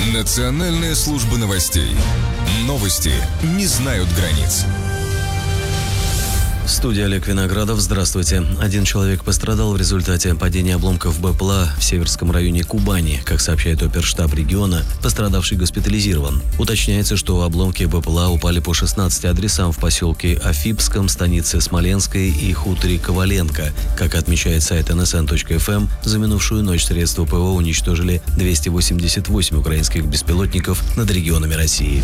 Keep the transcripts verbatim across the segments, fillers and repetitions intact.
Национальная служба новостей. Новости не знают границ. Студия Олег Виноградов. Здравствуйте. Один человек пострадал в результате падения обломков БПЛА в Северском районе Кубани. Как сообщает оперштаб региона, пострадавший госпитализирован. Уточняется, что обломки БПЛА упали по шестнадцати адресам в поселке Афипском, станице Смоленской и хуторе Коваленко. Как отмечает сайт эн эс эн точка эф эм, за минувшую ночь средства ПВО уничтожили двести восемьдесят восемь украинских беспилотников над регионами России.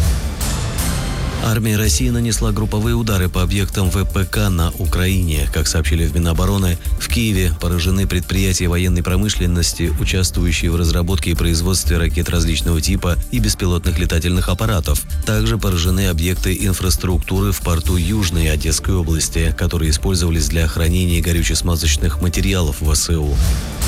Армия России нанесла групповые удары по объектам вэ пэ ка на Украине. Как сообщили в Минобороны, в Киеве поражены предприятия военной промышленности, участвующие в разработке и производстве ракет различного типа и беспилотных летательных аппаратов. Также поражены объекты инфраструктуры в порту Южной Одесской области, которые использовались для хранения горюче-смазочных материалов вэ эс у.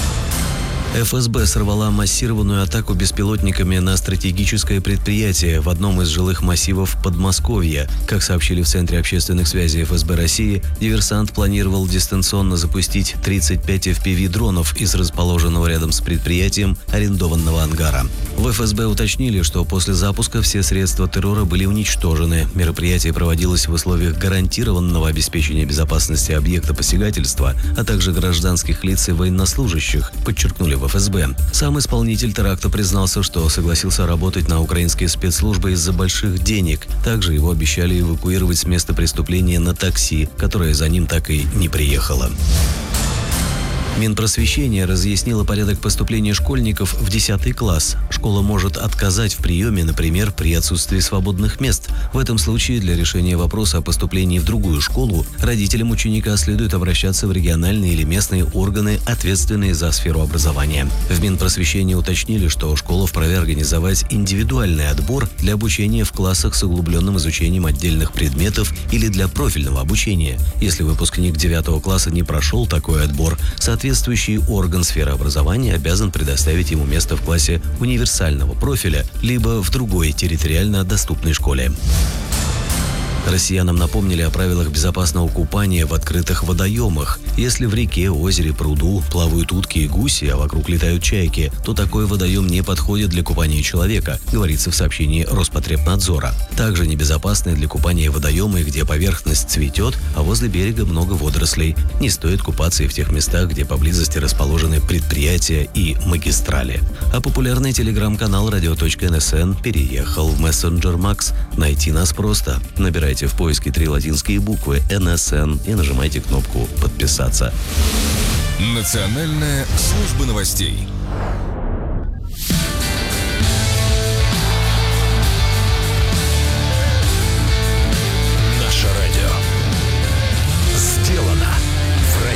эф эс бэ сорвала массированную атаку беспилотниками на стратегическое предприятие в одном из жилых массивов Подмосковья. Как сообщили в Центре общественных связей эф эс бэ России, диверсант планировал дистанционно запустить тридцать пять эф пи ви-дронов из расположенного рядом с предприятием арендованного ангара. В эф эс бэ уточнили, что после запуска все средства террора были уничтожены. Мероприятие проводилось в условиях гарантированного обеспечения безопасности объекта посягательства, а также гражданских лиц и военнослужащих, подчеркнули в эф эс бэ. Сам исполнитель теракта признался, что согласился работать на украинские спецслужбы из-за больших денег. Также его обещали эвакуировать с места преступления на такси, которое за ним так и не приехало. Минпросвещение разъяснило порядок поступления школьников в десятый класс. Школа может отказать в приеме, например, при отсутствии свободных мест. В этом случае для решения вопроса о поступлении в другую школу родителям ученика следует обращаться в региональные или местные органы, ответственные за сферу образования. В Минпросвещении уточнили, что школа вправе организовать индивидуальный отбор для обучения в классах с углубленным изучением отдельных предметов или для профильного обучения. Если выпускник девятого класса не прошел такой отбор, соответственно, Соответствующий орган сферы образования обязан предоставить ему место в классе универсального профиля либо в другой территориально доступной школе. Россиянам напомнили о правилах безопасного купания в открытых водоемах. Если в реке, озере, пруду плавают утки и гуси, а вокруг летают чайки, то такой водоем не подходит для купания человека, говорится в сообщении Роспотребнадзора. Также небезопасны для купания водоемы, где поверхность цветет, а возле берега много водорослей. Не стоит купаться и в тех местах, где поблизости расположены предприятия и магистрали. А популярный телеграм-канал радио точка эн эс эн переехал в мессенджер Макс. Найти нас просто. Набирайте в поиске три латинские буквы эн эс эн и нажимайте кнопку «Подписаться». Национальная служба новостей.